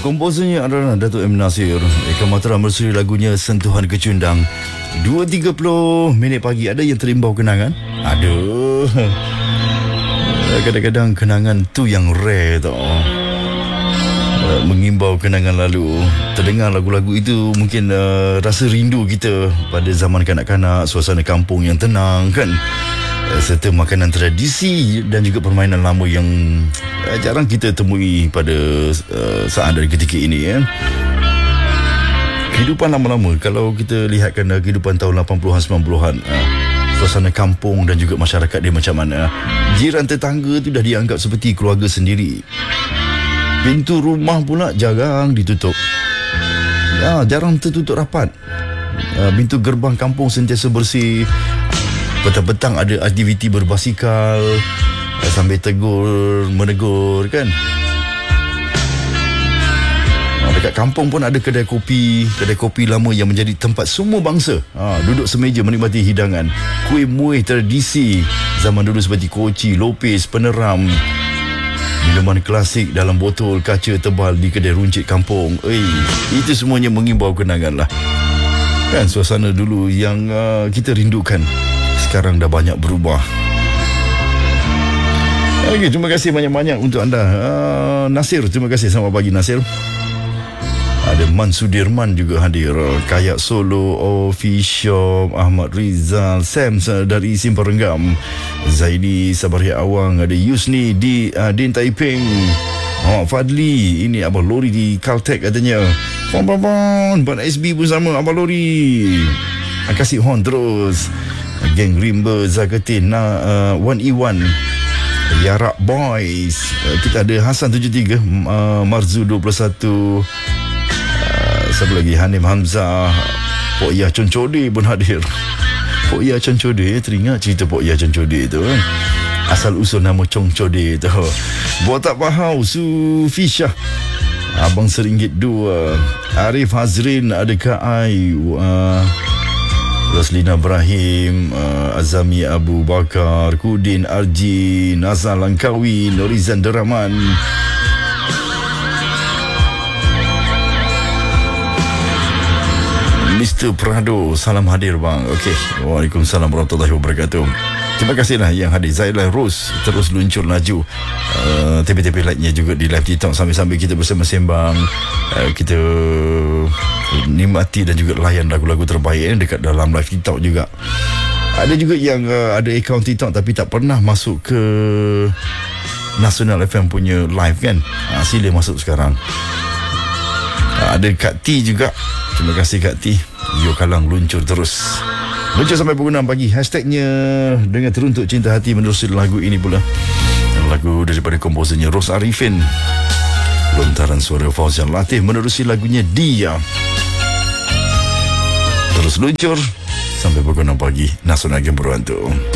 Komposernya adalah Datuk M. Nasir. Eka Matra bersuri lagunya Sentuhan Kecundang. 2.30 minit pagi. Ada yang terimbau kenangan? Aduh, kadang-kadang kenangan tu yang rare tau. Mengimbau kenangan lalu. Terdengar lagu-lagu itu mungkin rasa rindu kita pada zaman kanak-kanak, suasana kampung yang tenang kan, serta makanan tradisi dan juga permainan lama yang jarang kita temui pada saat dan ketika ini ya. Kehidupan lama-lama, kalau kita lihatkan kehidupan tahun 80-an 90-an, suasana kampung dan juga masyarakat dia macam mana. Jiran tetangga tu dah dianggap seperti keluarga sendiri. Pintu rumah pula jarang ditutup, jarang tertutup rapat. Pintu gerbang kampung sentiasa bersih. Petang-petang ada aktiviti berbasikal, sambil menegur kan. Dekat kampung pun ada kedai kopi lama yang menjadi tempat semua bangsa duduk semeja menikmati hidangan. Kuih muih tradisi zaman dulu seperti koci, lopis, peneram, minuman klasik dalam botol kaca tebal di kedai runcit kampung. Itu semuanya mengimbau kenangan lah. Kan suasana dulu yang kita rindukan sekarang dah banyak berubah. Okey, terima kasih banyak-banyak untuk anda. Nasir, terima kasih. Selamat pagi Nasir. Ada Man Sudirman juga hadir. Kayak Solo Official, Ahmad Rizal, Sam dari Simpang Renggam, Zaidi Sabaria Awang, ada Yusni di Din Taiping, Muhammad Fadli, ini Abang Lori di Caltech katanya. Pon SB pun sama Abang Lori. Kasih horn terus. Geng Rimba Zaketin, 1E1, Yarak Boys. Kita ada Hasan 73, Marzu 21, siapa lagi, Hanim Hamzah, Pok Yah Concode pun hadir. Pok Yah Concode, teringat cerita Pok Yah Concode tu kan? Asal usul nama Concode tu. Botak Pahau, Sufisha, Abang Seringgit 2, Arif Hazrin, ada Kak Ai, Roslina Ibrahim, Azami Abu Bakar, Kudin Arji, Nazal Langkawi, Norizan Deraman, Mr. Prado, salam hadir bang. Okey, Waalaikumsalam warahmatullahi wabarakatuh. Terima kasihlah yang hadir. Zailah Rose terus luncur laju. TP-TP like-nya juga di live TikTok. Sambil-sambil kita bersama sembang, kita nikmati dan juga layan lagu-lagu terbaik dekat dalam live TikTok juga. Ada juga yang ada akaun TikTok tapi tak pernah masuk ke Nasional FM punya live kan. Sila masuk sekarang. Ada Kak T juga. Terima kasih Kak T. Yo Kalang luncur terus. Luncur sampai pukul 6 pagi. Hashtagnya dengan teruntuk cinta hati menerusi lagu ini pula. Lagu daripada komposernya Ros Arifin. Lontaran suara Fauzian Latif menerusi lagunya Dia. Terus luncur sampai pukul 6 pagi. Nasional Game Berwantu.